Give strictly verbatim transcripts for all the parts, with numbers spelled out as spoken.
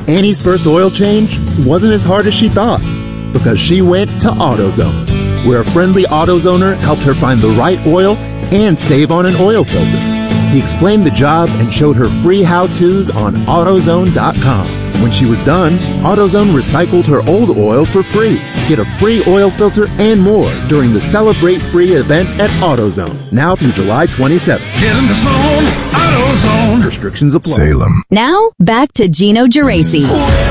Annie's first oil change wasn't as hard as she thought, because she went to AutoZone, where a friendly AutoZoner helped her find the right oil and save on an oil filter. He explained the job and showed her free how-tos on AutoZone dot com. When she was done, AutoZone recycled her old oil for free. Get a free oil filter and more during the Celebrate Free event at AutoZone, now through July twenty-seventh. Get in the zone, AutoZone. Restrictions apply. Salem. Now, back to Gino Geraci.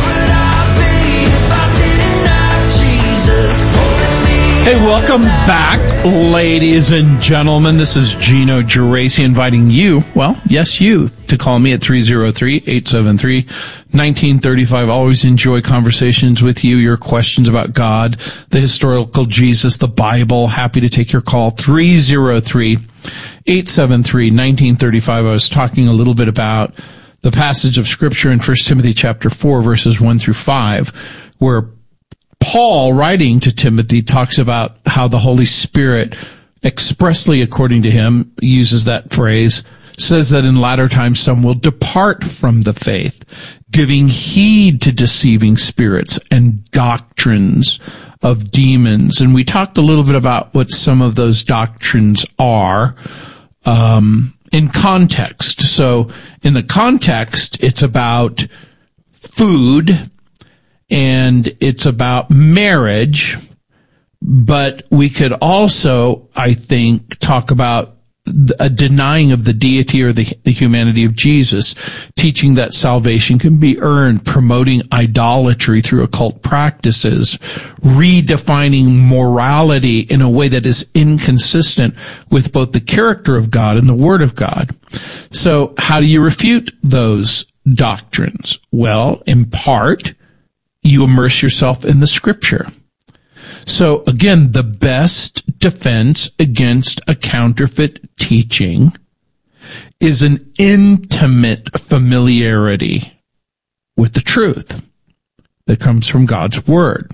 Hey, welcome back, ladies and gentlemen. This is Gino Geraci inviting you, well, yes, you, to call me at three oh three, eight seven three, one nine three five. Always enjoy conversations with you, your questions about God, the historical Jesus, the Bible. Happy to take your call, three oh three, eight seven three, one nine three five. I was talking a little bit about the passage of Scripture in First Timothy chapter four, verses one through five, where Paul, writing to Timothy, talks about how the Holy Spirit, expressly according to him, uses that phrase, says that in latter times some will depart from the faith, giving heed to deceiving spirits and doctrines of demons. And we talked a little bit about what some of those doctrines are um, in context. So in the context, it's about food, and it's about marriage, but we could also, I think, talk about a denying of the deity or the, the humanity of Jesus, teaching that salvation can be earned, promoting idolatry through occult practices, redefining morality in a way that is inconsistent with both the character of God and the Word of God. So how do you refute those doctrines? Well, in part, you immerse yourself in the Scripture. So again, the best defense against a counterfeit teaching is an intimate familiarity with the truth that comes from God's Word.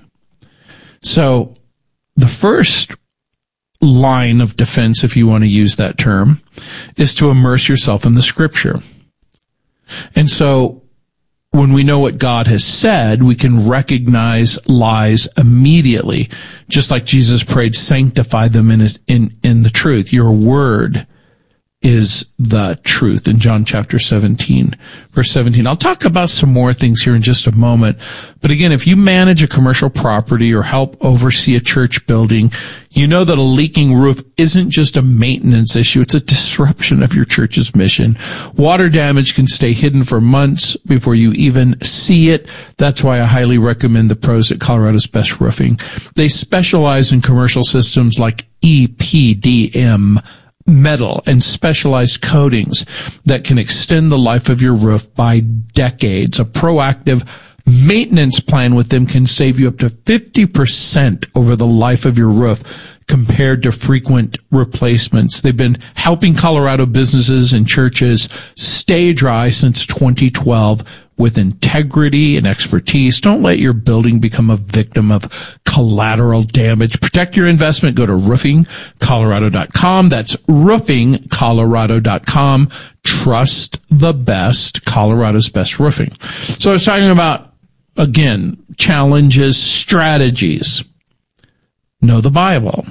So the first line of defense, if you want to use that term, is to immerse yourself in the Scripture. And so when we know what God has said, we can recognize lies immediately. Just like Jesus prayed, sanctify them in, in, in the truth. Your word is the truth in John chapter seventeen, verse seventeen. I'll talk about some more things here in just a moment. But again, if you manage a commercial property or help oversee a church building, you know that a leaking roof isn't just a maintenance issue. It's a disruption of your church's mission. Water damage can stay hidden for months before you even see it. That's why I highly recommend the pros at Colorado's Best Roofing. They specialize in commercial systems like E P D M, metal, and specialized coatings that can extend the life of your roof by decades. A proactive maintenance plan with them can save you up to fifty percent over the life of your roof compared to frequent replacements. They've been helping Colorado businesses and churches stay dry since twenty twelve with integrity and expertise. Don't let your building become a victim of collateral damage. Protect your investment. Go to roofing colorado dot com. That's roofing colorado dot com. Trust the best, Colorado's Best Roofing. So I was talking about, again, challenges, strategies. Know the Bible.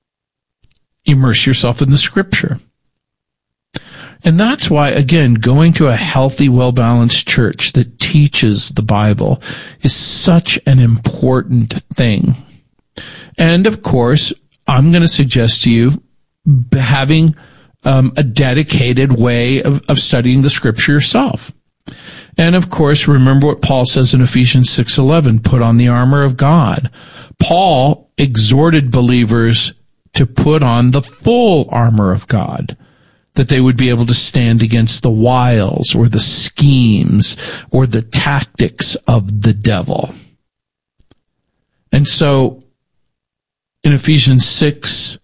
Immerse yourself in the Scripture. And that's why, again, going to a healthy, well-balanced church that teaches the Bible is such an important thing. And, of course, I'm going to suggest to you having um, a dedicated way of, of studying the Scripture yourself. And, of course, remember what Paul says in Ephesians six eleven, put on the armor of God. Paul exhorted believers to put on the full armor of God, that they would be able to stand against the wiles or the schemes or the tactics of the devil. And so in Ephesians six,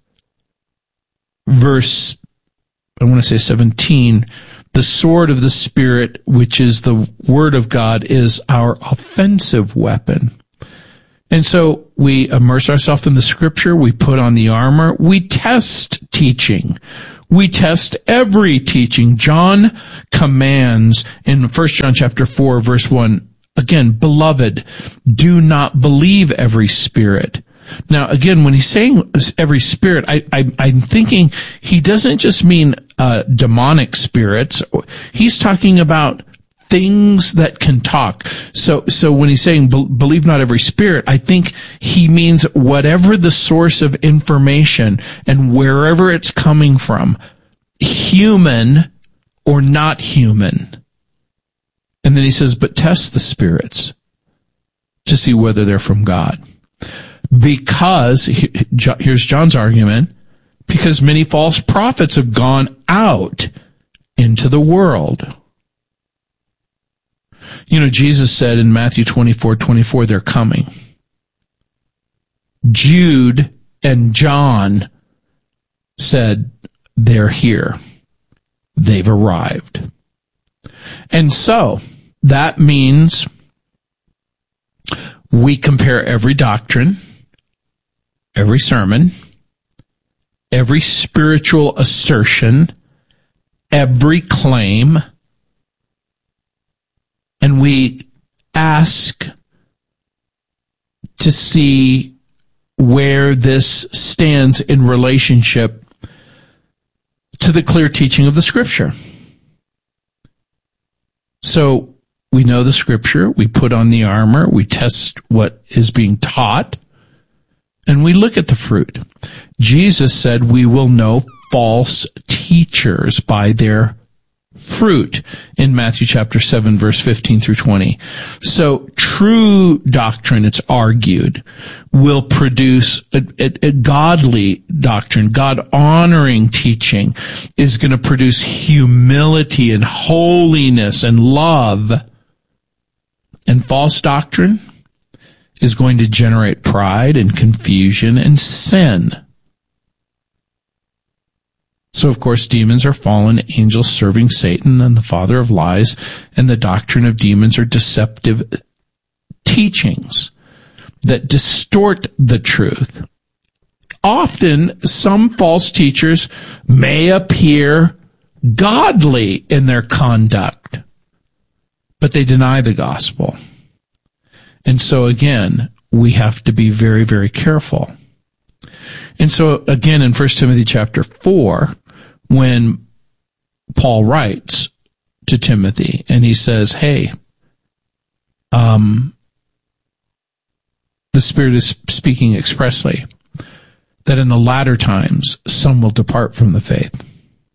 verse, I want to say seventeen, the sword of the Spirit, which is the Word of God, is our offensive weapon. And so we immerse ourselves in the Scripture, we put on the armor, we test teaching. We test every teaching. John commands in First John chapter four, verse one, Again, beloved, do not believe every spirit. Now, again, when he's saying every spirit, I, I, I'm thinking he doesn't just mean uh, demonic spirits. He's talking about things that can talk. So, so when he's saying be- believe not every spirit, I think he means whatever the source of information and wherever it's coming from, human or not human. And then he says, but test the spirits to see whether they're from God. Because, here's John's argument, because many false prophets have gone out into the world. You know, Jesus said in Matthew twenty-four twenty-four, they're coming. Jude and John said, they're here. They've arrived. And so, that means we compare every doctrine, every sermon, every spiritual assertion, every claim, and we ask to see where this stands in relationship to the clear teaching of the Scripture. So we know the Scripture, we put on the armor, we test what is being taught, and we look at the fruit. Jesus said we will know false teachers by their fruit in Matthew chapter seven, verse fifteen through twenty. So true doctrine, it's argued, will produce a, a, a godly doctrine. God-honoring teaching is going to produce humility and holiness and love. And false doctrine is going to generate pride and confusion and sin. So, of course, demons are fallen angels serving Satan and the father of lies, and the doctrine of demons are deceptive teachings that distort the truth. Often, some false teachers may appear godly in their conduct, but they deny the gospel. And so, again, we have to be very, very careful. And so, again, in First Timothy chapter four, when Paul writes to Timothy and he says, hey, um, the Spirit is speaking expressly that in the latter times some will depart from the faith.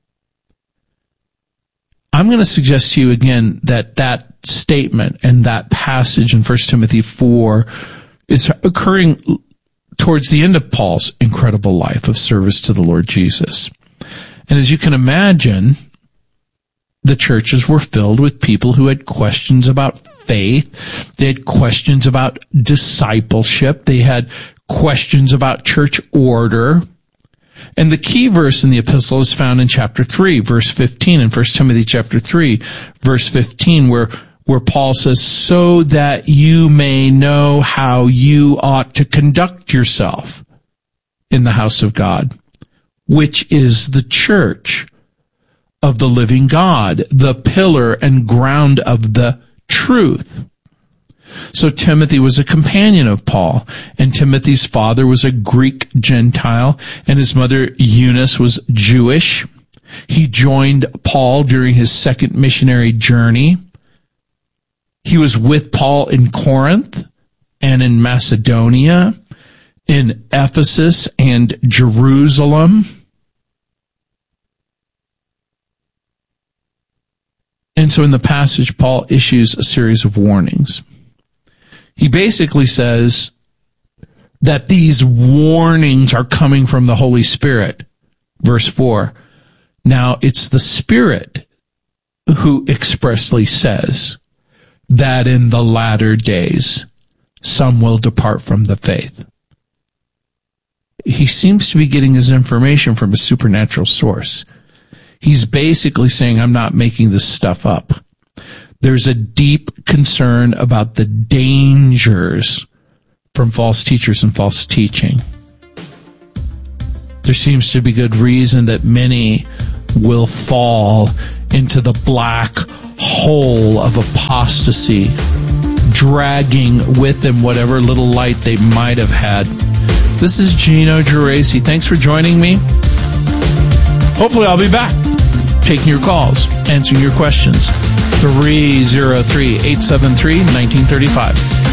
I'm going to suggest to you again that that statement and that passage in First Timothy four is occurring towards the end of Paul's incredible life of service to the Lord Jesus. And as you can imagine, the churches were filled with people who had questions about faith. They had questions about discipleship. They had questions about church order. And the key verse in the epistle is found in chapter three, verse fifteen, in First Timothy chapter three, verse fifteen, where, where Paul says, so that you may know how you ought to conduct yourself in the house of God, which is the church of the living God, the pillar and ground of the truth. So Timothy was a companion of Paul, and Timothy's father was a Greek Gentile, and his mother Eunice was Jewish. He joined Paul during his second missionary journey. He was with Paul in Corinth and in Macedonia, in Ephesus and Jerusalem. And so in the passage, Paul issues a series of warnings. He basically says that these warnings are coming from the Holy Spirit. Verse four. Now, it's the Spirit who expressly says that in the latter days, some will depart from the faith. He seems to be getting his information from a supernatural source. He's basically saying, I'm not making this stuff up. There's a deep concern about the dangers from false teachers and false teaching. There seems to be good reason that many will fall into the black hole of apostasy, dragging with them whatever little light they might have had. This is Gino Geraci. Thanks for joining me. Hopefully I'll be back, taking your calls, answering your questions. three oh three, eight seven three, one nine three five.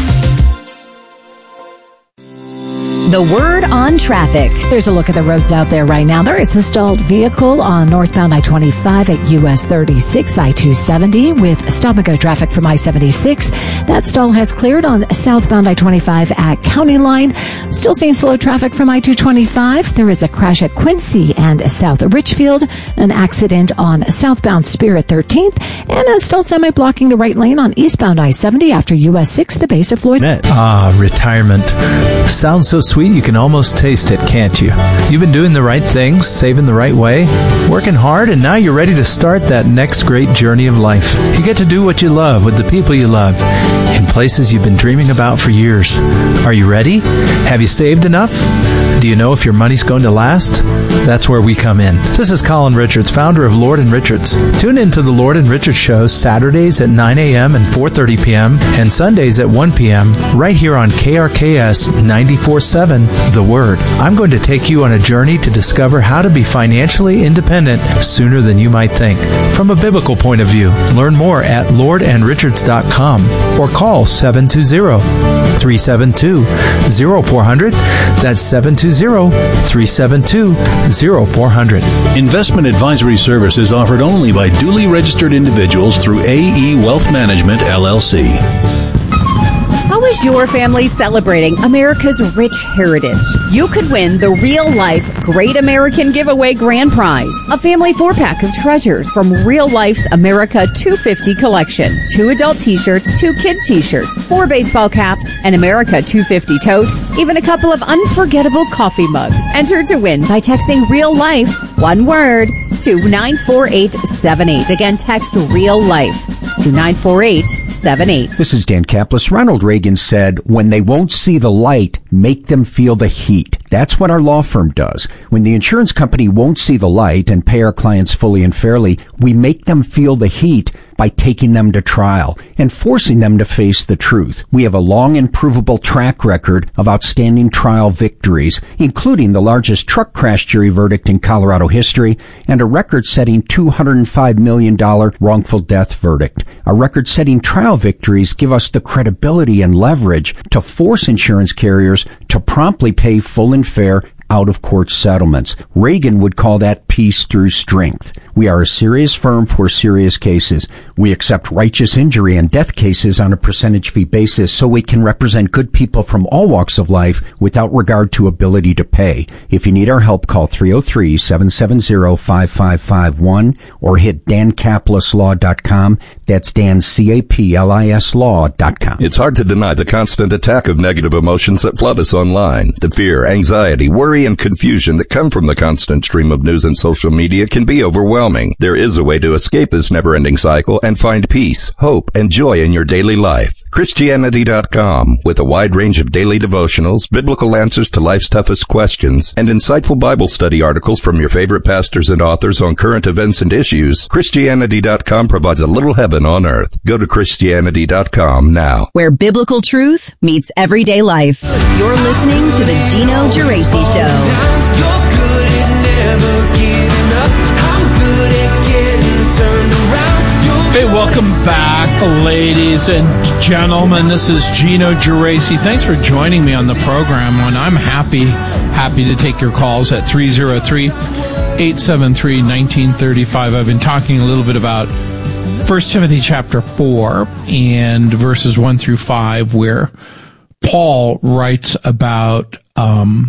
The Word on Traffic. There's a look at the roads out there right now. There is a stalled vehicle on northbound I twenty-five at U S thirty-six, I two seventy with stop-and-go traffic from I seventy-six. That stall has cleared on southbound I twenty-five at County Line. Still seeing slow traffic from I two twenty-five. There is a crash at Quincy and South Richfield, an accident on southbound Spirit thirteenth, and a stalled semi blocking the right lane on eastbound I seventy after U S six, the base of Floyd. Ah, retirement. Sounds so sweet you can almost taste it, can't you? You've been doing the right things, saving the right way, working hard, and now you're ready to start that next great journey of life. You get to do what you love with the people you love in places you've been dreaming about for years. Are you ready? Have you saved enough? Do you know if your money's going to last? That's where we come in. This is Colin Richards, founder of Lord and Richards. Tune in to the Lord and Richards show Saturdays at nine a.m. and four thirty p.m. and Sundays at one p.m. right here on K R K S ninety-four point seven, The Word. I'm going to take you on a journey to discover how to be financially independent sooner than you might think. From a biblical point of view, learn more at lord and richards dot com or call seven two zero, three seven two, zero four zero zero. That's seven two zero, three seven two, zero four zero zero. Investment advisory services offered only by duly registered individuals through A E Wealth Management, L L C. How is your family celebrating America's rich heritage? You could win the Real Life Great American Giveaway Grand Prize, a family four-pack of treasures from Real Life's America two fifty collection. Two adult t-shirts, two kid t-shirts, four baseball caps, an America two fifty tote, even a couple of unforgettable coffee mugs. Enter to win by texting Real Life, one word, to nine four eight seven eight. Again, text Real Life to nine four eight seven eight. This is Dan Kaplis. Ronald Reagan said, when they won't see the light, make them feel the heat. That's what our law firm does. When the insurance company won't see the light and pay our clients fully and fairly, we make them feel the heat by taking them to trial and forcing them to face the truth. We have a long and provable track record of outstanding trial victories, including the largest truck crash jury verdict in Colorado history and a record-setting two hundred five million dollars wrongful death verdict. Our record-setting trial victories give us the credibility and leverage to force insurance carriers to promptly pay full and fair out-of-court settlements. Reagan would call that peace through strength. We are a serious firm for serious cases. We accept righteous injury and death cases on a percentage fee basis so we can represent good people from all walks of life without regard to ability to pay. If you need our help, call three oh three, seven seven zero, five five five one or hit dan caplis law dot com. That's Dan, C A P L I S law dot com. It's hard to deny the constant attack of negative emotions that flood us online. The fear, anxiety, worry, and confusion that come from the constant stream of news and social media can be overwhelming. There is a way to escape this never-ending cycle and find peace, hope, and joy in your daily life. Christianity dot com, with a wide range of daily devotionals, biblical answers to life's toughest questions, and insightful Bible study articles from your favorite pastors and authors on current events and issues, Christianity dot com provides a little heaven on earth. Go to Christianity dot com now. Where biblical truth meets everyday life. You're listening to the Gino Geraci Show. You're good at never giving up. I'm good at getting turned around. Hey, welcome back, ladies and gentlemen. This is Gino Geraci. Thanks for joining me on the program. And I'm happy, happy to take your calls at three oh three, eight seven three, one nine three five. I've been talking a little bit about First Timothy chapter four and verses one through five, where Paul writes about um,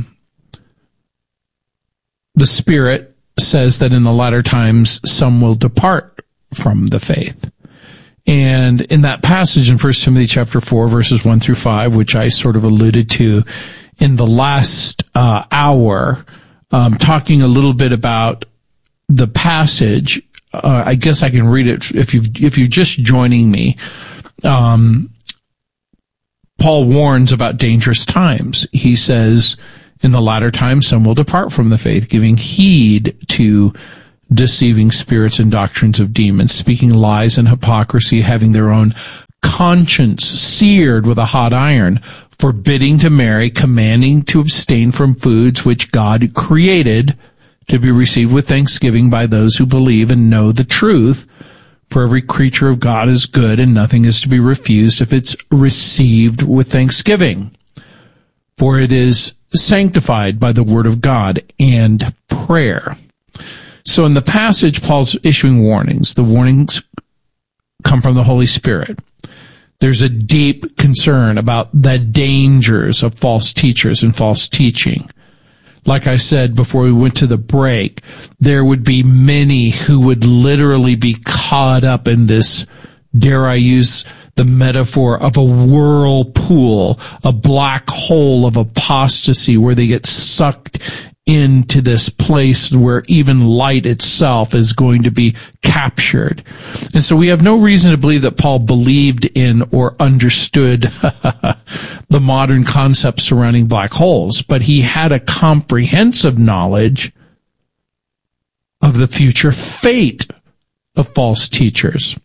the Spirit says that in the latter times some will depart from the faith. And in that passage in First Timothy chapter four, verses one through five, which I sort of alluded to in the last uh, hour, um, talking a little bit about the passage. Uh, I guess I can read it if you if you're just joining me. Um, Paul warns about dangerous times. He says, in the latter times, some will depart from the faith, giving heed to deceiving spirits and doctrines of demons, speaking lies and hypocrisy, having their own conscience seared with a hot iron, forbidding to marry, commanding to abstain from foods which God created to be received with thanksgiving by those who believe and know the truth. For every creature of God is good, and nothing is to be refused if it's received with thanksgiving. For it is sanctified by the word of God and prayer. So in the passage, Paul's issuing warnings. The warnings come from the Holy Spirit. There's a deep concern about the dangers of false teachers and false teaching. Like I said before we went to the break, there would be many who would literally be caught up in this, dare I use the metaphor of a whirlpool, a black hole of apostasy where they get sucked into this place where even light itself is going to be captured. And so we have no reason to believe that Paul believed in or understood the modern concepts surrounding black holes, but he had a comprehensive knowledge of the future fate of false teachers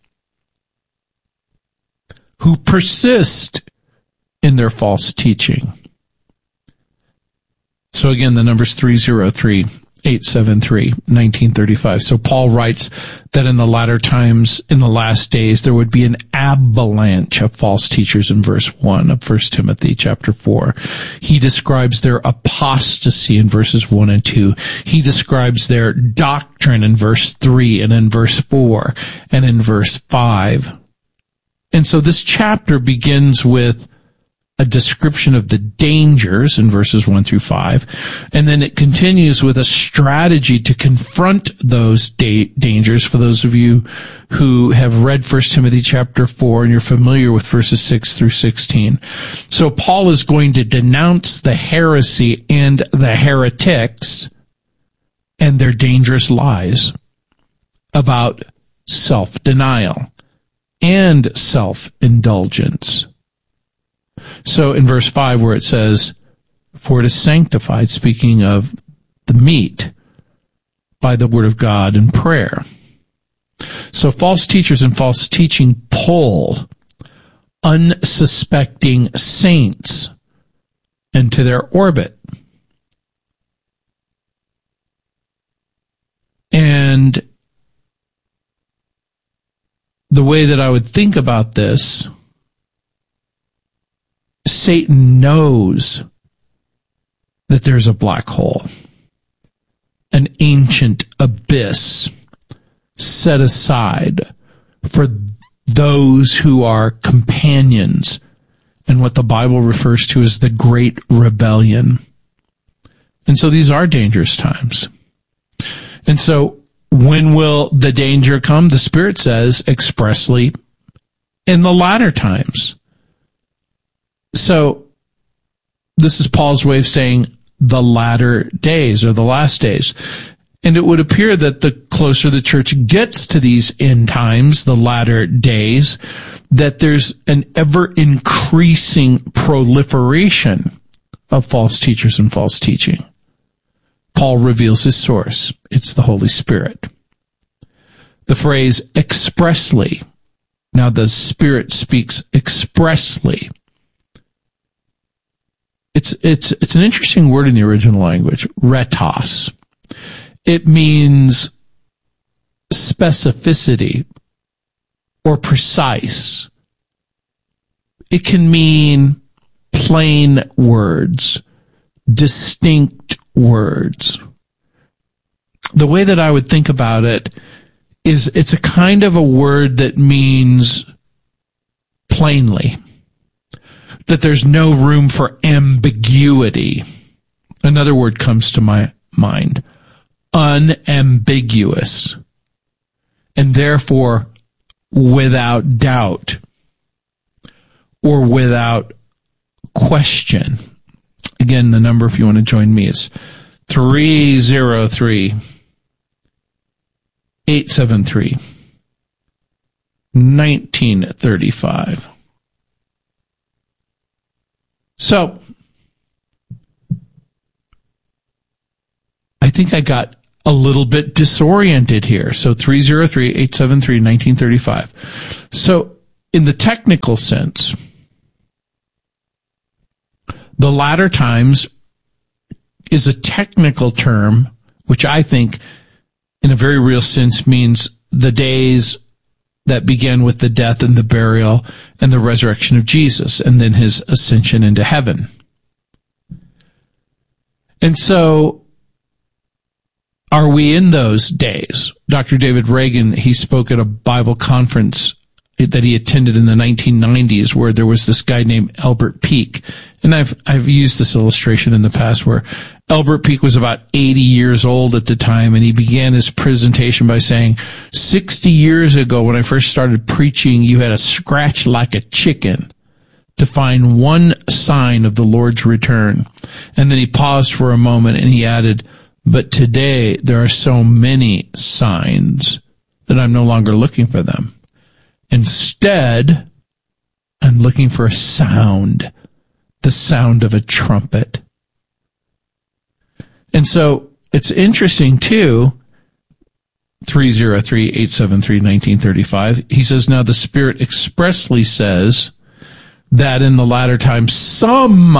who persist in their false teaching. So again, the number's three oh three, eight seven three, one nine three five. So Paul writes that in the latter times, in the last days, there would be an avalanche of false teachers in verse one of First Timothy chapter four. He describes their apostasy in verses one and two. He describes their doctrine in verse three and in verse four and in verse five. And so this chapter begins with a description of the dangers in verses one through five, and then it continues with a strategy to confront those da- dangers for those of you who have read First Timothy chapter four and you're familiar with verses six through sixteen. So Paul is going to denounce the heresy and the heretics and their dangerous lies about self-denial and self-indulgence. So in verse five where it says, for it is sanctified, speaking of the meat, by the word of God and prayer. So false teachers and false teaching pull unsuspecting saints into their orbit. And the way that I would think about this, Satan knows that there's a black hole, an ancient abyss set aside for those who are companions in what the Bible refers to as the Great Rebellion. And so these are dangerous times. And so when will the danger come? The Spirit says expressly, in the latter times. So this is Paul's way of saying the latter days or the last days. And it would appear that the closer the church gets to these end times, the latter days, that there's an ever-increasing proliferation of false teachers and false teaching. Paul reveals his source. It's the Holy Spirit. The phrase expressly. Now the Spirit speaks expressly. It's, it's, it's an interesting word in the original language, retos. It means specificity or precise. It can mean plain words, distinct words. The way that I would think about it is it's a kind of a word that means plainly, that there's no room for ambiguity. Another word comes to my mind, unambiguous, and therefore without doubt or without question. Again, the number, if you want to join me, is three oh three, eight seven three, one nine three five. So, I think I got a little bit disoriented here. So three oh three, eight seven three, one nine three five. So in the technical sense, the latter times is a technical term, which I think in a very real sense means the days that began with the death and the burial and the resurrection of Jesus and then his ascension into heaven. And so, are we in those days? Doctor David Reagan, he spoke at a Bible conference that he attended in the nineteen nineties where there was this guy named Albert Peak. And I've, I've used this illustration in the past where Albert Peak was about eighty years old at the time, and he began his presentation by saying, sixty years ago when I first started preaching, you had to scratch like a chicken to find one sign of the Lord's return. And then he paused for a moment and he added, but today there are so many signs that I'm no longer looking for them. Instead, I'm looking for a sound, the sound of a trumpet. And so it's interesting too, three oh three, eight seven three, one nine three five, he says, now the Spirit expressly says that in the latter times some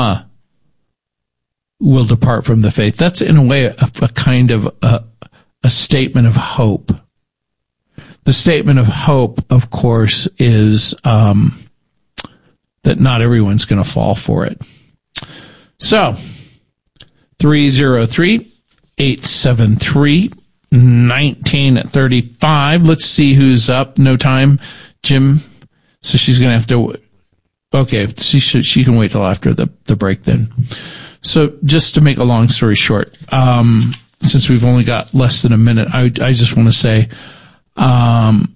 will depart from the faith. That's in a way a, a kind of a, a statement of hope. The statement of hope, of course, is um, that not everyone's going to fall for it. So, three oh three, eight seven three, one nine three five. Let's see who's up. No time, Jim. So she's going to have to... Okay, she should, she can wait till after the, the break then. So just to make a long story short, um, since we've only got less than a minute, I, I just want to say, um,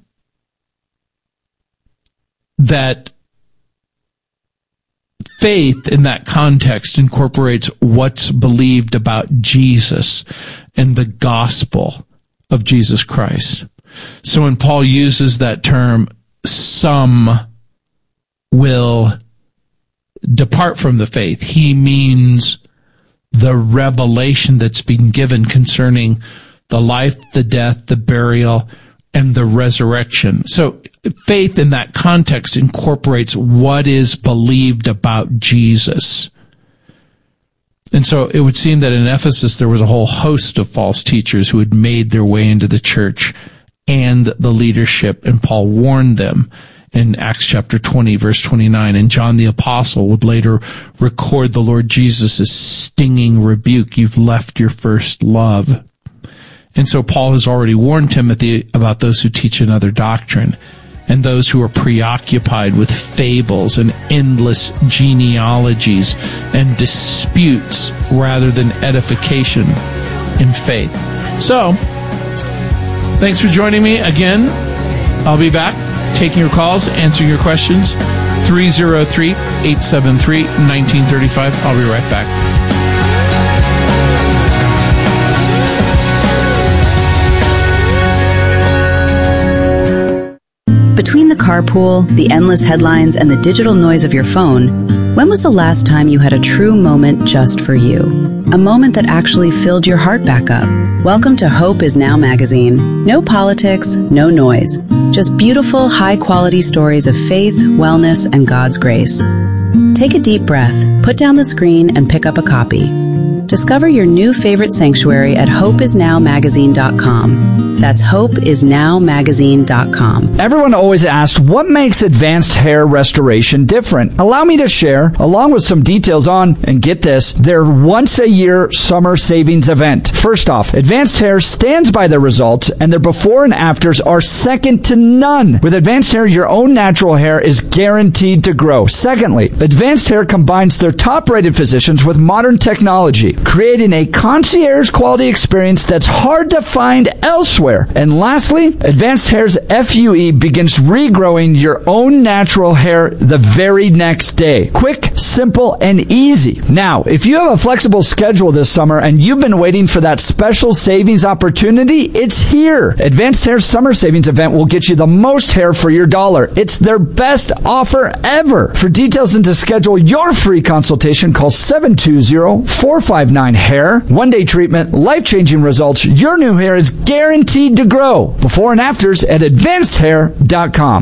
that faith in that context incorporates what's believed about Jesus and the gospel of Jesus Christ. So when Paul uses that term, some will depart from the faith, he means the revelation that's been given concerning the life, the death, the burial, and the resurrection. So faith in that context incorporates what is believed about Jesus. And so it would seem that in Ephesus there was a whole host of false teachers who had made their way into the church and the leadership, and Paul warned them in Acts chapter twenty, verse twenty-nine, and John the Apostle would later record the Lord Jesus' stinging rebuke, you've left your first love. And so Paul has already warned Timothy about those who teach another doctrine and those who are preoccupied with fables and endless genealogies and disputes rather than edification in faith. So, thanks for joining me again. I'll be back taking your calls, answering your questions. three oh three, eight seven three, one nine three five. I'll be right back. Between the carpool, the endless headlines, and the digital noise of your phone, when was the last time you had a true moment just for you? A moment that actually filled your heart back up. Welcome to Hope Is Now magazine. No politics, no noise. Just beautiful, high-quality stories of faith, wellness, and God's grace. Take a deep breath, put down the screen, and pick up a copy. Discover your new favorite sanctuary at hope is now magazine dot com. That's hope is now magazine dot com. Everyone always asks, what makes advanced hair restoration different? Allow me to share, along with some details on, and get this, their once-a-year summer savings event. First off, Advanced Hair stands by their results, and their before and afters are second to none. With Advanced Hair, your own natural hair is guaranteed to grow. Secondly, Advanced Hair combines their top-rated physicians with modern technology, creating a concierge quality experience that's hard to find elsewhere. And lastly, Advanced Hair's F U E begins regrowing your own natural hair the very next day. Quick, simple, and easy. Now, if you have a flexible schedule this summer and you've been waiting for that special savings opportunity, it's here. Advanced Hair's summer savings event will get you the most hair for your dollar. It's their best offer ever. For details and to schedule your free consultation, call seven two zero, four five nine, hair. One-day treatment, life-changing results. Your new hair is guaranteed to grow. Before and afters at advanced hair dot com.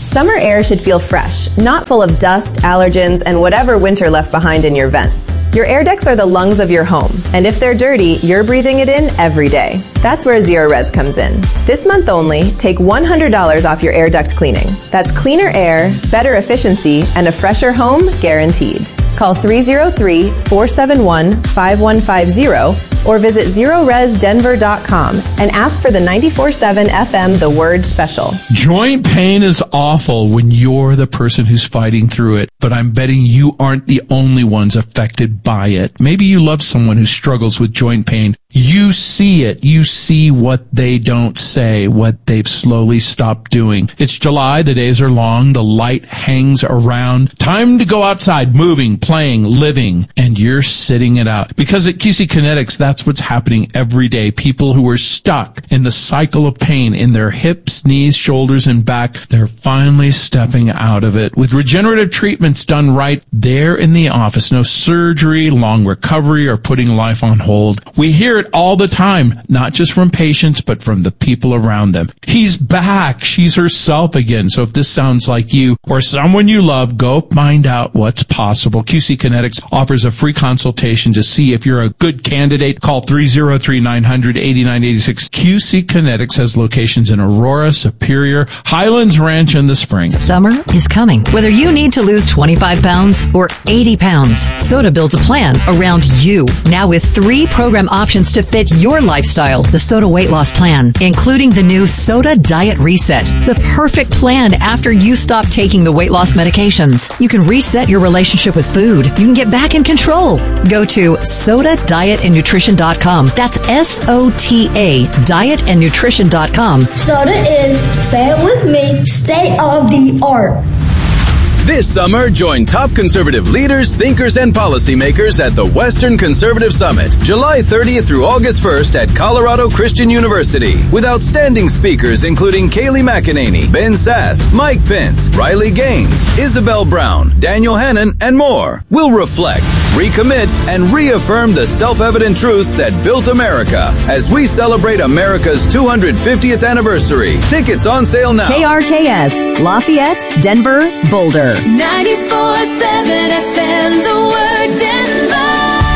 Summer air should feel fresh, not full of dust, allergens, and whatever winter left behind in your vents. Your air decks are the lungs of your home, and if they're dirty, you're breathing it in every day. That's where Zerorez comes in. This month only, take one hundred dollars off your air duct cleaning. That's cleaner air, better efficiency, and a fresher home guaranteed. Call three oh three, four seven one, five one five zero or visit zerorez denver dot com and ask for the ninety-four point seven F M The Word Special. Joint pain is awful when you're the person who's fighting through it, but I'm betting you aren't the only ones affected by it. Maybe you love someone who struggles with joint pain. You see it. You see what they don't say, what they've slowly stopped doing. It's July. The days are long. The light hangs around. Time to go outside, moving, playing, living, and you're sitting it out. Because at Q C Kinetics, that's what's happening every day. People who are stuck in the cycle of pain in their hips, knees, shoulders, and back, they're finally stepping out of it. With regenerative treatments done right, they're in the office. No surgery, long recovery, or putting life on hold. We hear it all the time, not just from patients, but from the people around them. He's back. She's herself again. So if this sounds like you or someone you love, go find out what's possible. Q C Kinetics offers a free consultation to see if you're a good candidate. Call three oh three, nine hundred, eighty-nine eighty-six. Q C Kinetics has locations in Aurora, Superior, Highlands Ranch, and the Spring. Summer is coming. Whether you need to lose twenty-five pounds or eighty pounds, Soda builds a plan around you. Now with three program options to fit your lifestyle. The Soda Weight Loss Plan, including the new Soda Diet Reset. The perfect plan after you stop taking the weight loss medications. You can reset your relationship with food. You can get back in control. Go to soda diet and nutrition dot com. That's S O T A, diet and nutrition dot com. Soda is, say it with me, state of the art. This summer, join top conservative leaders, thinkers, and policymakers at the Western Conservative Summit, July thirtieth through August first at Colorado Christian University, with outstanding speakers including Kayleigh McEnany, Ben Sass, Mike Pence, Riley Gaines, Isabel Brown, Daniel Hannan, and more. We'll reflect, recommit, and reaffirm the self-evident truths that built America as we celebrate America's two hundred fiftieth anniversary. Tickets on sale now. K R K S, Lafayette, Denver, Boulder. ninety-four point seven F M, The Word Denver.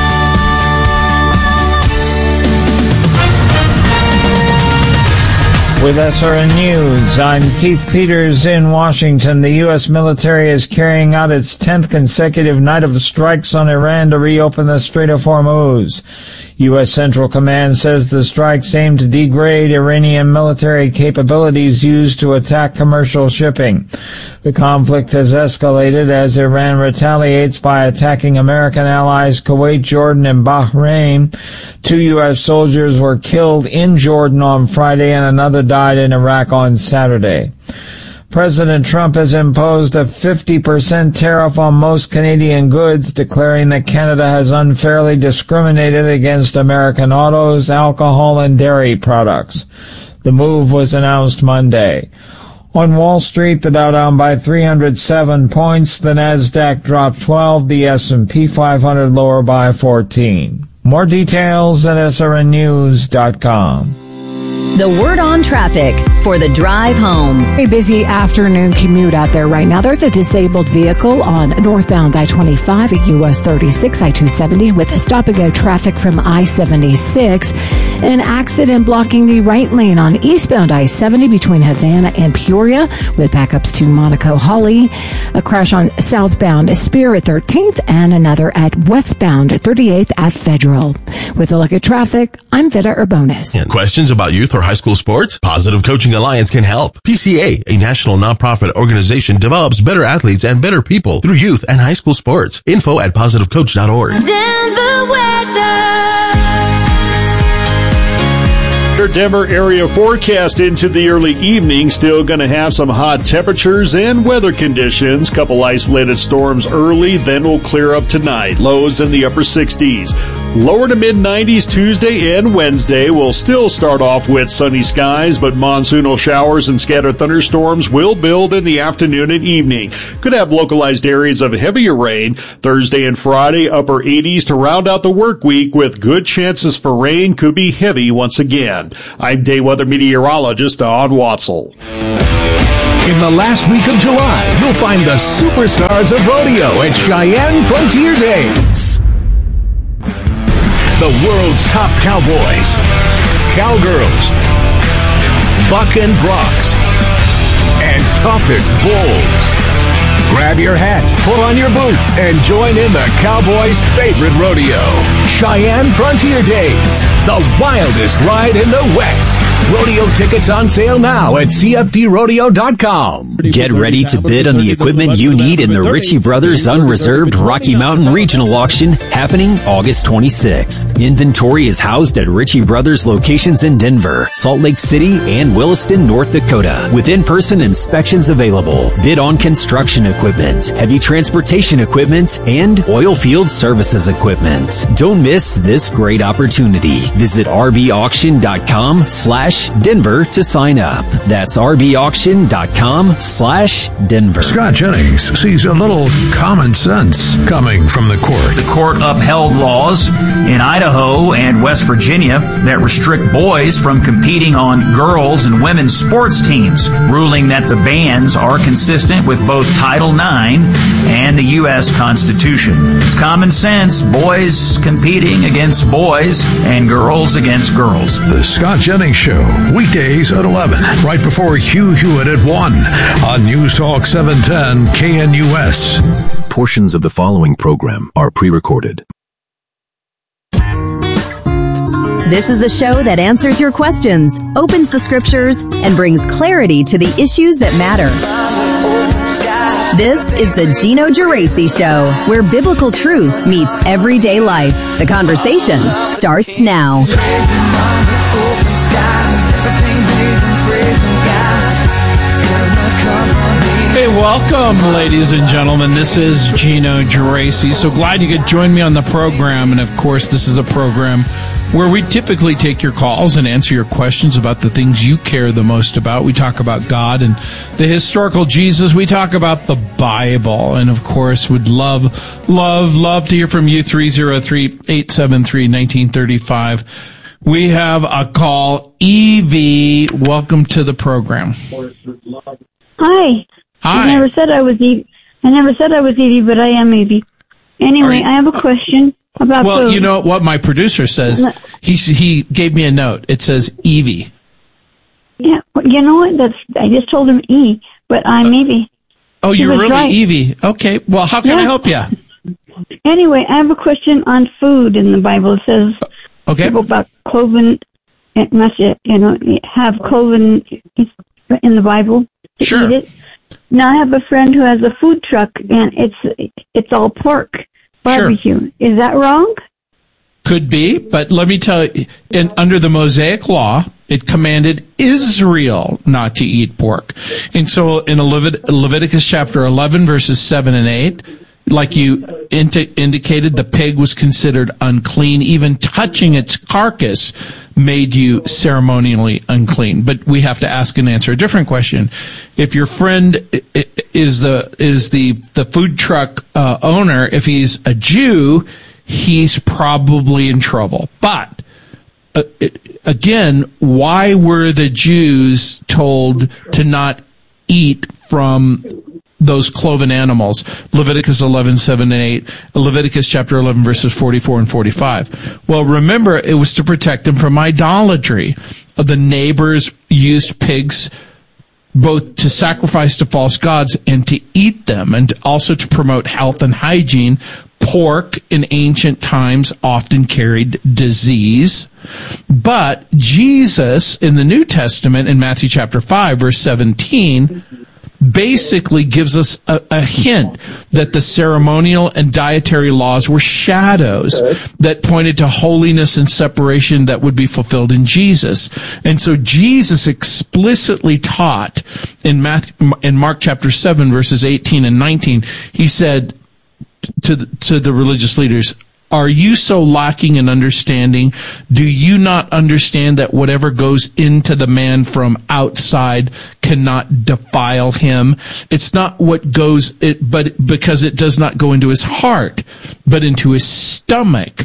With S R N News, I'm Keith Peters in Washington. The U S military is carrying out its tenth consecutive night of strikes on Iran to reopen the Strait of Hormuz. U S Central Command says the strikes aim to degrade Iranian military capabilities used to attack commercial shipping. The conflict has escalated as Iran retaliates by attacking American allies Kuwait, Jordan, and Bahrain. Two U S soldiers were killed in Jordan on Friday and another died in Iraq on Saturday. President Trump has imposed a fifty percent tariff on most Canadian goods, declaring that Canada has unfairly discriminated against American autos, alcohol, and dairy products. The move was announced Monday. On Wall Street, the Dow down by three hundred seven points, the Nasdaq dropped twelve, the S and P five hundred lower by fourteen. More details at S R N news dot com. The word on traffic for the drive home. Very busy afternoon commute out there right now. There's a disabled vehicle on northbound I twenty-five at U S thirty-six, I two seventy with stop-and-go traffic from I seventy-six. An accident blocking the right lane on eastbound I seventy between Havana and Peoria with backups to Monaco Holly. A crash on southbound Spear at thirteenth and another at westbound thirty-eighth at Federal. With a look at traffic, I'm Vita Urbonis. Questions about youth or high school sports? Positive Coaching Alliance can help. P C A, a national nonprofit organization, develops better athletes and better people through youth and high school sports. Info at positive coach dot org. Denver weather. Your Denver area forecast into the early evening. Still going to have some hot temperatures and weather conditions. Couple isolated storms early, then will clear up tonight. Lows in the upper sixties. Lower to mid nineties Tuesday and Wednesday. We'll still start off with sunny skies, but monsoonal showers and scattered thunderstorms will build in the afternoon and evening. Could have localized areas of heavier rain. Thursday and Friday, upper eighties to round out the work week with good chances for rain. Could be heavy once again. I'm day weather meteorologist Don Watzel. In the last week of July, you'll find the superstars of rodeo at Cheyenne Frontier Days. The world's top cowboys, cowgirls, buck and broncs, and toughest bulls. Grab your hat, pull on your boots, and join in the Cowboys' favorite rodeo. Cheyenne Frontier Days, the wildest ride in the West. Rodeo tickets on sale now at C F D rodeo dot com. Get ready to bid on the equipment you need in the Ritchie Brothers Unreserved Rocky Mountain Regional Auction happening August twenty-sixth. Inventory is housed at Ritchie Brothers locations in Denver, Salt Lake City, and Williston, North Dakota, with in-person inspections available. Bid on construction equipment, heavy transportation equipment, and oil field services equipment. Don't miss this great opportunity. Visit R B auction dot com slash Denver to sign up. That's R B auction dot com slash Denver. Scott Jennings sees a little common sense coming from the court. The court upheld laws in Idaho and West Virginia that restrict boys from competing on girls' and women's sports teams, ruling that the bans are consistent with both Title nine and the U S Constitution. It's common sense, boys competing against boys and girls against girls. The Scott Jennings Show, weekdays at eleven, right before Hugh Hewitt at one on News Talk seven ten K N U S. Portions of the following program are pre-recorded. This is the show that answers your questions, opens the scriptures, and brings clarity to the issues that matter. This is the Gino Geraci Show, where biblical truth meets everyday life. The conversation starts now. Hey, welcome, ladies and gentlemen. This is Gino Geraci. So glad you could join me on the program. And, of course, this is a program where we typically take your calls and answer your questions about the things you care the most about. We talk about God and the historical Jesus. We talk about the Bible. And, of course, would love, love, love to hear from you. three oh three, eight seven three, one nine three five. We have a call. Evie, welcome to the program. Hi. Hi. I never said I was Evie. I never said I was Evie, but I am Evie. Anyway, you, I have a question about Well, food. you know what my producer says? He he gave me a note. It says Evie. Yeah, you know what? That's I just told him E, but I'm Evie. Oh, He you're was really right. Evie. Okay. Well, how can Yeah. I help you? Anyway, I have a question on food in the Bible. It says okay. people about cloven, it must, you know, have cloven in the Bible to Sure. eat it. Now I have a friend who has a food truck, and it's it's all pork barbecue. Sure. Is that wrong? Could be, but let me tell you, in, under the Mosaic Law, it commanded Israel not to eat pork. And so in Levit- Leviticus chapter eleven, verses seven and eight, like you indi- indicated, the pig was considered unclean. Even touching its carcass made you ceremonially unclean. But we have to ask and answer a different question. If your friend is the is the the food truck uh, owner, if he's a Jew, he's probably in trouble. But uh, it, again, why were the Jews told to not eat from those cloven animals? Leviticus eleven, seven and eight, Leviticus chapter eleven, verses forty-four and forty-five. Well, remember, it was to protect them from idolatry. The neighbors used pigs both to sacrifice to false gods and to eat them, and also to promote health and hygiene. Pork in ancient times often carried disease. But Jesus in the New Testament, in Matthew chapter five, verse seventeen, basically gives us a, a hint that the ceremonial and dietary laws were shadows that pointed to holiness and separation that would be fulfilled in Jesus. And so Jesus explicitly taught in Matthew, in Mark chapter seven, verses eighteen and nineteen, he said to the, to the religious leaders, "Are you so lacking in understanding? Do you not understand that whatever goes into the man from outside cannot defile him? It's not what goes, it, but because it does not go into his heart, but into his stomach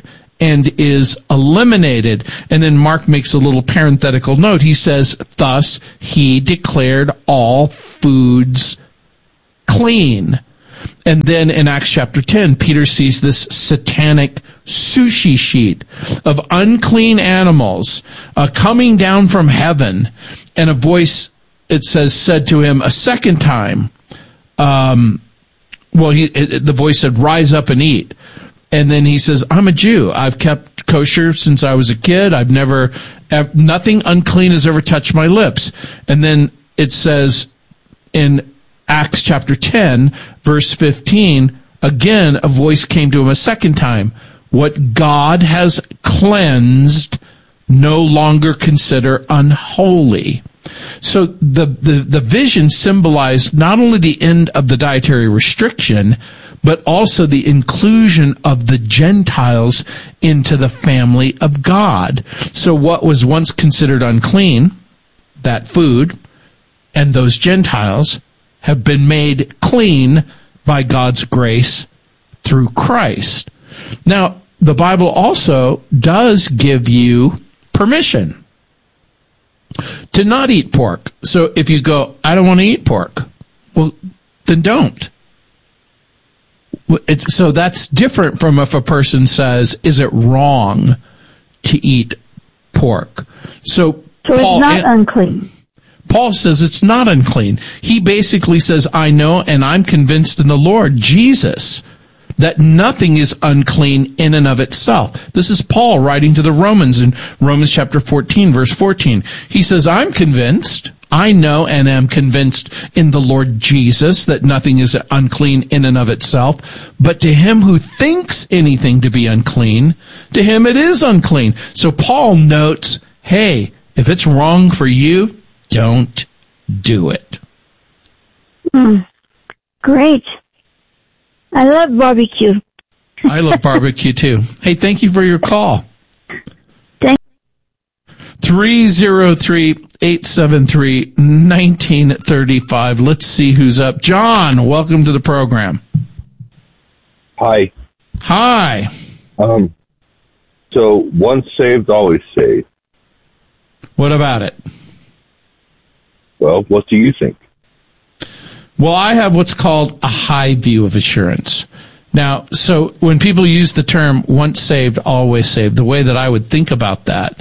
and is eliminated. And then Mark makes a little parenthetical note. He says, thus he declared all foods clean. And then in Acts chapter ten, Peter sees this satanic sushi sheet of unclean animals uh, coming down from heaven, and a voice, it says, said to him a second time, um, well, he, it, the voice said, rise up and eat. And then he says, I'm a Jew. I've kept kosher since I was a kid. I've never, nothing unclean has ever touched my lips. And then it says in Acts chapter ten, verse fifteen, again, a voice came to him a second time. What God has cleansed, no longer consider unholy. So the, the, the vision symbolized not only the end of the dietary restriction, but also the inclusion of the Gentiles into the family of God. So what was once considered unclean, that food, and those Gentiles, have been made clean by God's grace through Christ. Now, the Bible also does give you permission to not eat pork. So if you go, I don't want to eat pork, well, then don't. It, so that's different from if a person says, is it wrong to eat pork? So, so Paul, it's not unclean. Paul says it's not unclean. He basically says, I know and I'm convinced in the Lord Jesus that nothing is unclean in and of itself. This is Paul writing to the Romans in Romans chapter fourteen, verse fourteen. He says, I'm convinced, I know and am convinced in the Lord Jesus that nothing is unclean in and of itself, but to him who thinks anything to be unclean, to him it is unclean. So Paul notes, hey, if it's wrong for you, don't do it. Mm, great. I love barbecue. I love barbecue too. Hey, thank you for your call. Thank three oh three, eight seven three, one nine three five. Let's see who's up. John, welcome to the program. Hi. Hi. Um, so once saved, always saved. What about it? Well, what do you think? Well, I have what's called a high view of assurance. Now, so when people use the term once saved, always saved, the way that I would think about that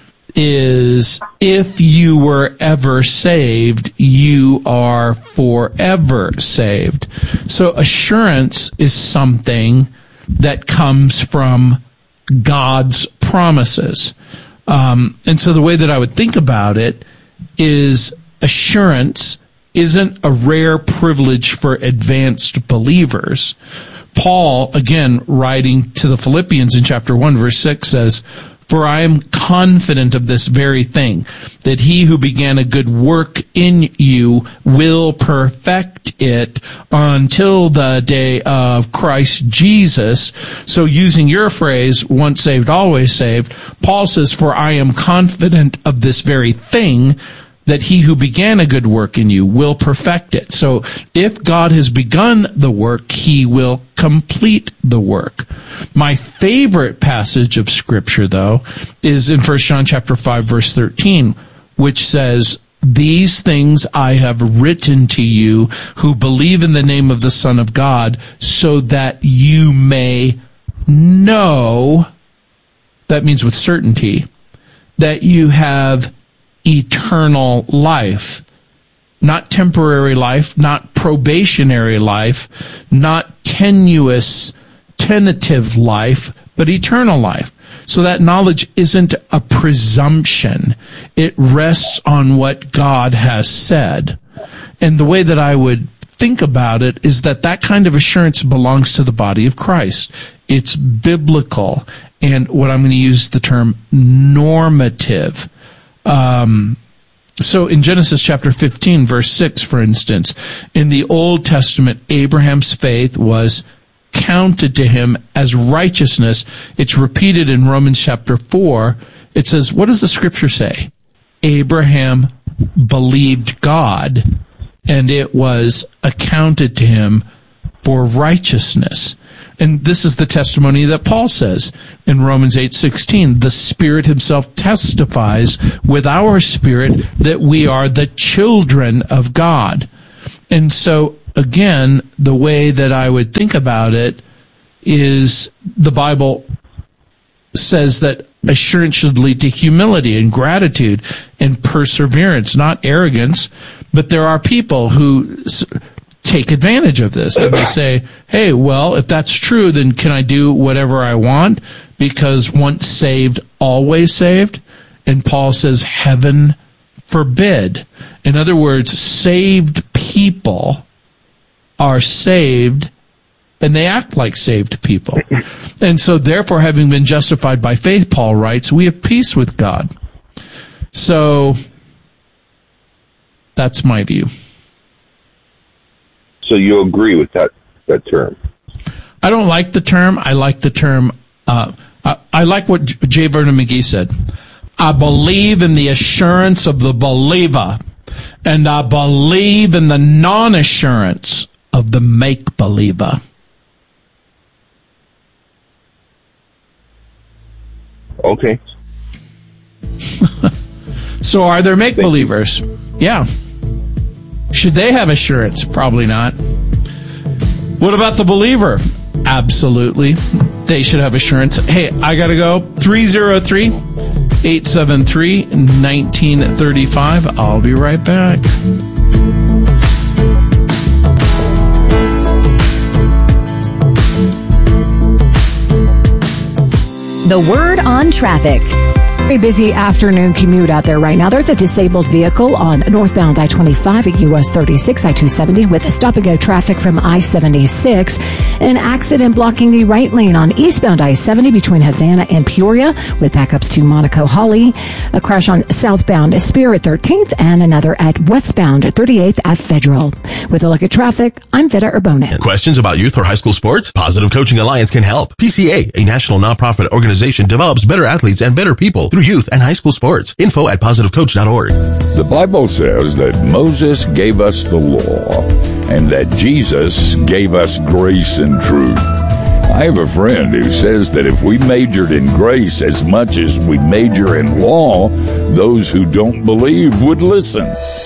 is if you were ever saved, you are forever saved. So assurance is something that comes from God's promises. Um, and so the way that I would think about it is assurance isn't a rare privilege for advanced believers. Paul, again, writing to the Philippians in chapter one, verse six says, for I am confident of this very thing, that he who began a good work in you will perfect it until the day of Christ Jesus. So using your phrase, once saved, always saved, Paul says, for I am confident of this very thing, that he who began a good work in you will perfect it. So if God has begun the work, he will complete the work. My favorite passage of scripture, though, is in First John chapter five, verse thirteen, which says, these things I have written to you who believe in the name of the Son of God, so that you may know, that means with certainty, that you have eternal life, not temporary life, not probationary life, not tenuous, tentative life, but eternal life. So that knowledge isn't a presumption. It rests on what God has said. And the way that I would think about it is that that kind of assurance belongs to the body of Christ. It's biblical. And what I'm going to use the term normative. Um, so in Genesis chapter fifteen, verse six, for instance, in the Old Testament, Abraham's faith was counted to him as righteousness. It's repeated in Romans chapter four. It says, what does the scripture say? Abraham believed God, and it was accounted to him for righteousness. And this is the testimony that Paul says in Romans eight sixteen. The Spirit himself testifies with our spirit that we are the children of God. And so, again, the way that I would think about it is the Bible says that assurance should lead to humility and gratitude and perseverance, not arrogance. But there are people who take advantage of this and they say, hey, well, if that's true, then can I do whatever I want? Because once saved, always saved. And Paul says, heaven forbid. In other words, saved people are saved and they act like saved people. And so therefore, having been justified by faith, Paul writes, we have peace with God. So that's my view. So you agree with that, that term? I don't like the term. I like the term, uh, I, I like what J. Vernon McGee said. I believe in the assurance of the believer, and I believe in the non-assurance of the make-believer. Okay. So are there make-believers? Yeah. Should they have assurance? Probably not. What about the believer? Absolutely. They should have assurance. Hey, I gotta go. three oh three, eight seven three, one nine three five. I'll be right back. The word on traffic. Very busy afternoon commute out there right now. There's a disabled vehicle on northbound I twenty-five at U S thirty-six, I two seventy with stop-and-go traffic from I seventy-six. An accident blocking the right lane on eastbound I seventy between Havana and Peoria with backups to Monaco Holly. A crash on southbound Spear at thirteenth and another at westbound thirty-eighth at Federal. With a look at traffic, I'm Vita Urbonis. Questions about youth or high school sports? Positive Coaching Alliance can help. P C A, a national nonprofit organization, develops better athletes and better people through youth and high school sports. Info at positive coach dot org. The Bible says that Moses gave us the law and that Jesus gave us grace and truth. I have a friend who says that if we majored in grace as much as we major in law, those who don't believe would listen.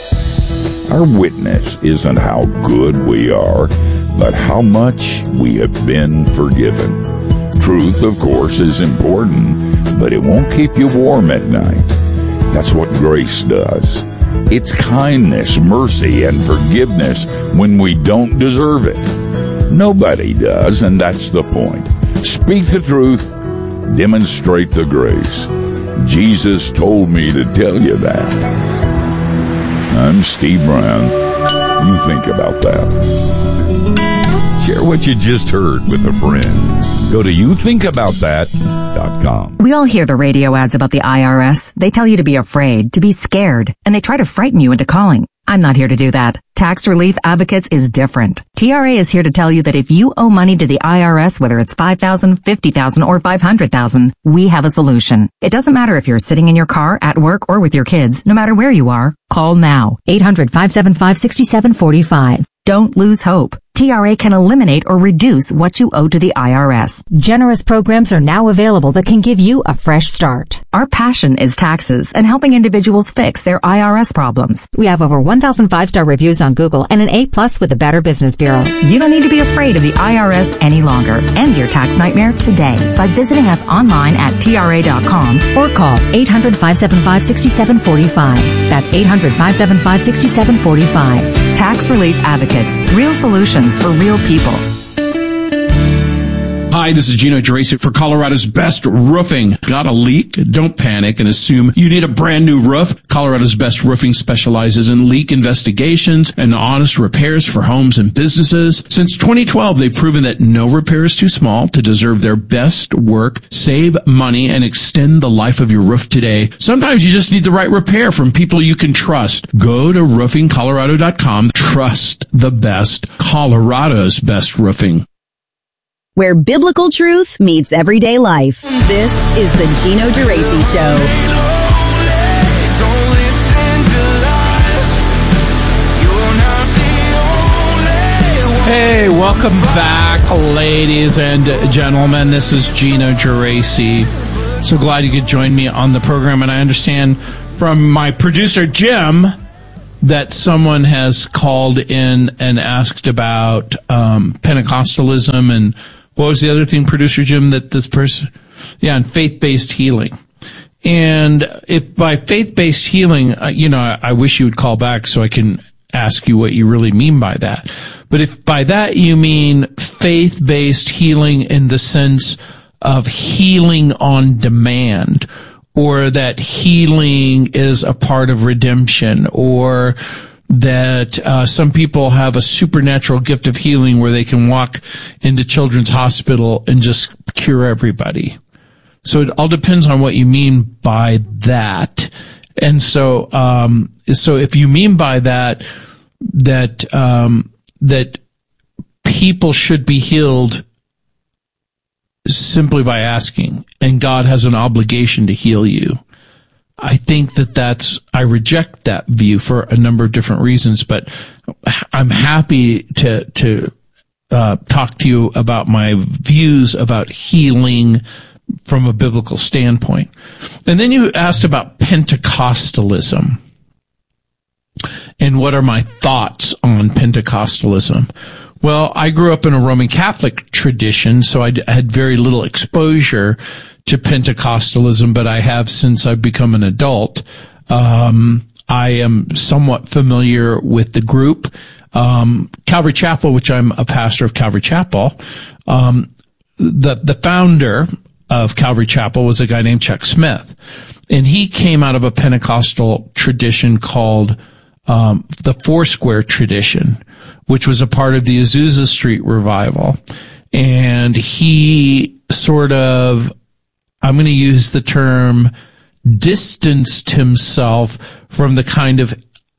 Our witness isn't how good we are, but how much we have been forgiven. Truth, of course, is important, but it won't keep you warm at night. That's what grace does. It's kindness, mercy, and forgiveness when we don't deserve it. Nobody does, and that's the point. Speak the truth, demonstrate the grace. Jesus told me to tell you that. I'm Steve Brown. You think about that. Share what you just heard with a friend. Go to you think about that dot com. We all hear the radio ads about the I R S. They tell you to be afraid, to be scared, and they try to frighten you into calling. I'm not here to do that. Tax Relief Advocates is different. T R A is here to tell you that if you owe money to the I R S, whether it's five thousand dollars, fifty thousand dollars, or five hundred thousand dollars, we have a solution. It doesn't matter if you're sitting in your car, at work, or with your kids. No matter where you are, call now. eight hundred, five seven five, six seven four five. Don't lose hope. T R A can eliminate or reduce what you owe to the I R S. Generous programs are now available that can give you a fresh start. Our passion is taxes and helping individuals fix their I R S problems. We have over one thousand five-star reviews on Google and an A plus with the Better Business Bureau. You don't need to be afraid of the I R S any longer. End your tax nightmare today by visiting us online at T R A dot com or call eight hundred, five seven five, six seven four five. That's eight hundred, five seven five, six seven four five. Tax Relief Advocates. Real solutions for real people. Hi, this is Gino Geraci for Colorado's Best Roofing. Got a leak? Don't panic and assume you need a brand new roof. Colorado's Best Roofing specializes in leak investigations and honest repairs for homes and businesses. Since twenty twelve, they've proven that no repair is too small to deserve their best work. Save money and extend the life of your roof today. Sometimes you just need the right repair from people you can trust. Go to roofing colorado dot com. Trust the best. Colorado's Best Roofing. Where biblical truth meets everyday life. This is the Gino Geraci Show. Hey, welcome back, ladies and gentlemen. This is Gino Geraci. So glad you could join me on the program. And I understand from my producer, Jim, that someone has called in and asked about um, Pentecostalism and what was the other thing, producer Jim, that this person, yeah, and faith-based healing. And if by faith-based healing, uh, you know, I, I wish you would call back so I can ask you what you really mean by that. But if by that you mean faith-based healing in the sense of healing on demand, or that healing is a part of redemption, or that uh, some people have a supernatural gift of healing where they can walk into Children's Hospital and just cure everybody. So it all depends on what you mean by that. And so, um, so if you mean by that, that, um, that people should be healed simply by asking, and God has an obligation to heal you, I think that that's, I reject that view for a number of different reasons, but I'm happy to, to, uh, talk to you about my views about healing from a biblical standpoint. And then you asked about Pentecostalism and what are my thoughts on Pentecostalism. Well, I grew up in a Roman Catholic tradition, so I d- had very little exposure to Pentecostalism, but I have since I've become an adult. Um, I am somewhat familiar with the group. Um, Calvary Chapel, which I'm a pastor of Calvary Chapel, um, the, the founder of Calvary Chapel was a guy named Chuck Smith. And he came out of a Pentecostal tradition called um, the Foursquare tradition, which was a part of the Azusa Street revival. And he sort of, I'm going to use the term, distanced himself from the kind of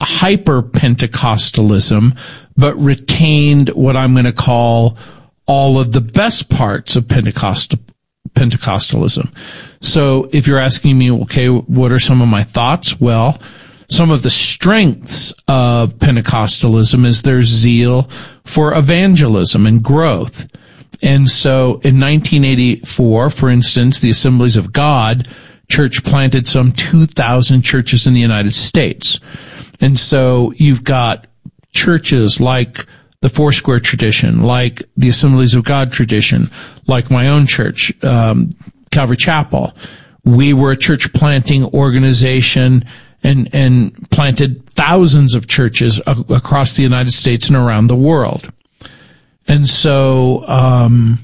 hyper-Pentecostalism, but retained what I'm going to call all of the best parts of Pentecostal Pentecostalism. So if you're asking me, okay, what are some of my thoughts? Well, some of the strengths of Pentecostalism is their zeal for evangelism and growth. And so in nineteen eighty-four, for instance, the Assemblies of God Church planted some two thousand churches in the United States. And so you've got churches like the Foursquare tradition, like the Assemblies of God tradition, like my own church, um, Calvary Chapel. We were a church planting organization and, and planted thousands of churches a- across the United States and around the world. And so, um,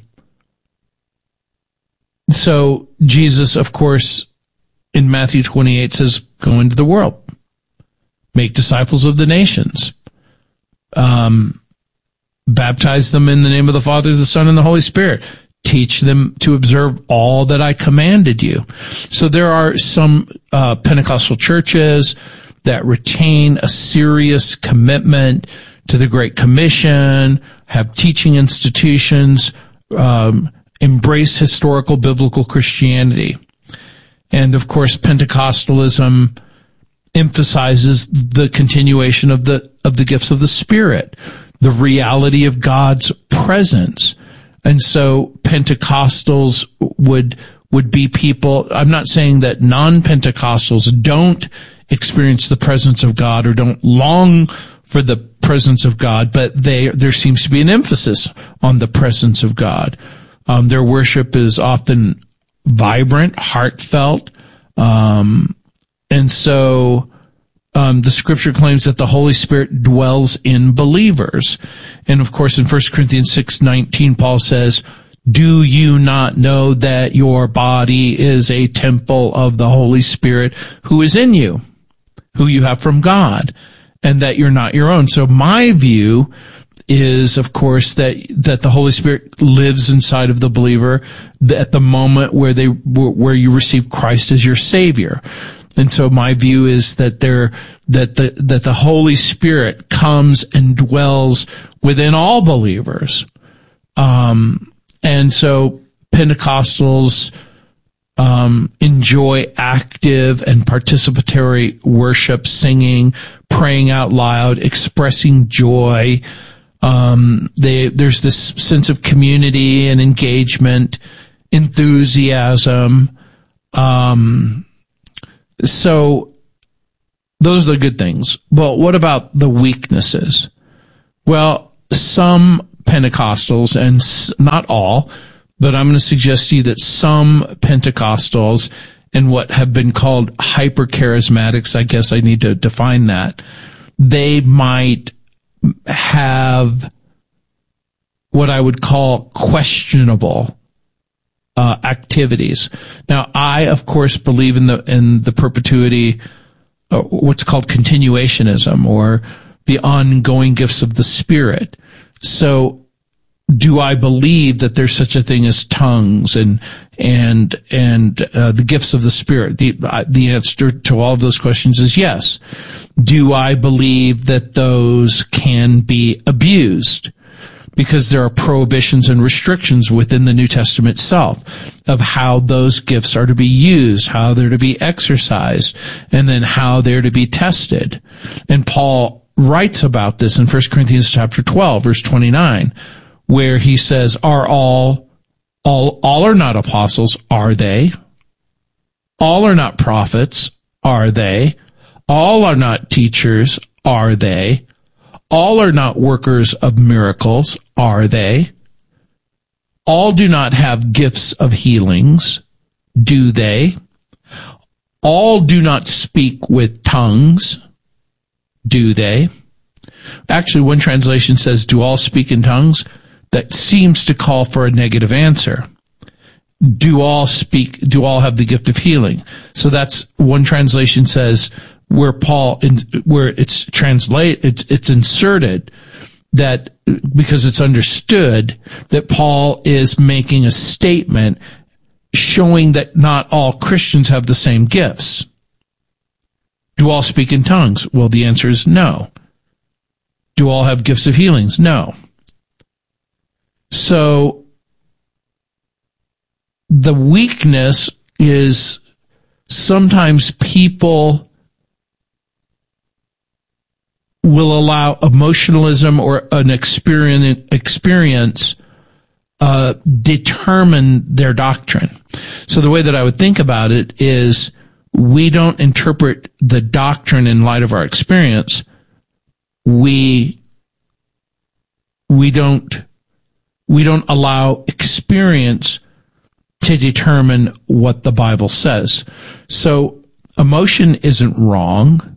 so Jesus, of course, in Matthew twenty-eight says, go into the world, make disciples of the nations, um, baptize them in the name of the Father, the Son, and the Holy Spirit. Teach them to observe all that I commanded you. So there are some uh, Pentecostal churches that retain a serious commitment to the Great Commission, have teaching institutions, um, embrace historical biblical Christianity. And of course, Pentecostalism emphasizes the continuation of the of the gifts of the Spirit, the reality of God's presence. And so Pentecostals would would be people, I'm not saying that non-Pentecostals don't experience the presence of God or don't long for the presence of God, but they there seems to be an emphasis on the presence of God. Um, their worship is often vibrant, heartfelt, um, and so Um, the scripture claims that the Holy Spirit dwells in believers. And of course, in First Corinthians six nineteen, Paul says, do you not know that your body is a temple of the Holy Spirit who is in you, who you have from God, and that you're not your own? So my view is, of course, that, that the Holy Spirit lives inside of the believer at the moment where they, where you receive Christ as your Savior. And so my view is that there, that the, that the Holy Spirit comes and dwells within all believers. Um, and so Pentecostals, um, enjoy active and participatory worship, singing, praying out loud, expressing joy, Um, they, there's this sense of community and engagement, enthusiasm. Um, so those are the good things. But what about the weaknesses? Well, some Pentecostals, and not all, but I'm going to suggest to you that some Pentecostals and what have been called hyper-charismatics, I guess I need to define that, they might have what I would call questionable uh, activities. Now, I, of course, believe in the in the perpetuity, uh, what's called continuationism, or the ongoing gifts of the Spirit. So, do I believe that there's such a thing as tongues and and and uh, the gifts of the Spirit? The uh, the answer to all of those questions is yes. Do I believe that those can be abused? Because there are prohibitions and restrictions within the New Testament itself of how those gifts are to be used, how they're to be exercised, and then how they're to be tested. And Paul writes about this in First Corinthians chapter twelve, verse twenty-nine, where he says, are all, all, all are not apostles, are they? All are not prophets, are they? All are not teachers, are they? All are not workers of miracles, are they? All do not have gifts of healings, do they? All do not speak with tongues, do they? Actually, one translation says, do all speak in tongues? That seems to call for a negative answer. Do all speak, do all have the gift of healing? So that's, one translation says, where Paul, in, where it's translate, it's, it's inserted that, because it's understood that Paul is making a statement showing that not all Christians have the same gifts. Do all speak in tongues? Well, the answer is no. Do all have gifts of healings? No. So, the weakness is sometimes people will allow emotionalism or an experience, experience uh, determine their doctrine. So the way that I would think about it is we don't interpret the doctrine in light of our experience. We we don't we don't allow experience to determine what the Bible says. So emotion isn't wrong.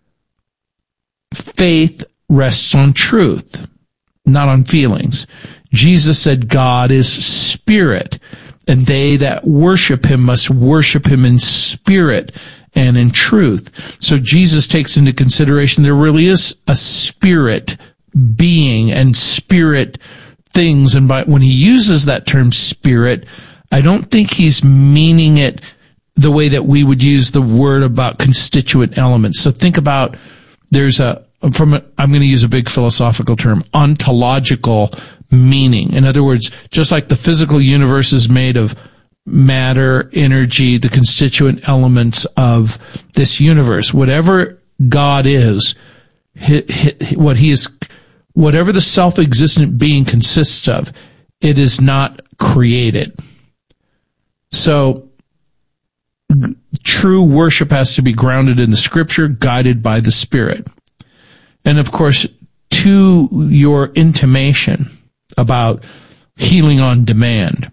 Faith rests on truth, not on feelings. Jesus said God is spirit, and they that worship him must worship him in spirit and in truth. So Jesus takes into consideration there really is a spirit being and spirit things. And by, when he uses that term spirit, I don't think he's meaning it the way that we would use the word about constituent elements. So think about, there's a, from a, I'm going to use a big philosophical term, ontological meaning. In other words, just like the physical universe is made of matter, energy, the constituent elements of this universe, whatever God is, he, he, what he is, whatever the self-existent being consists of, it is not created. So, true worship has to be grounded in the Scripture, guided by the Spirit. And of course, to your intimation about healing on demand,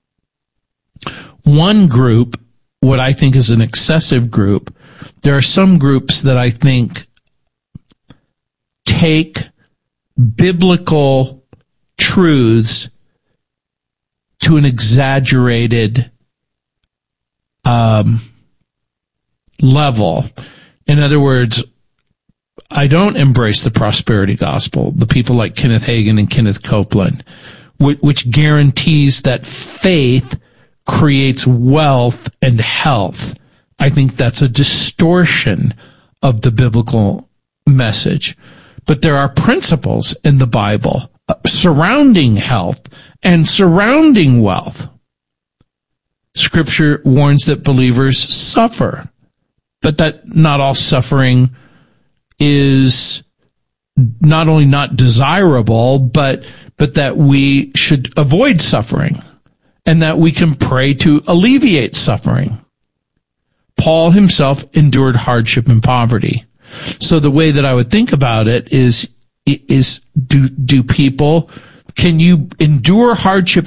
one group, what I think is an excessive group, there are some groups that I think take biblical truths to an exaggerated um, level. In other words, I don't embrace the prosperity gospel, the people like Kenneth Hagin and Kenneth Copeland, which, which guarantees that faith creates wealth and health. I think that's a distortion of the biblical message. But there are principles in the Bible surrounding health and surrounding wealth. Scripture warns that believers suffer, but that not all suffering is not only not desirable, but, but that we should avoid suffering and that we can pray to alleviate suffering. Paul himself endured hardship and poverty. So the way that I would think about it is, is do, do people, can you endure hardship